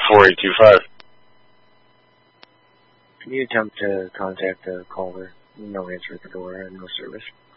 4825. Can you attempt to contact the caller? No answer at the door and no service.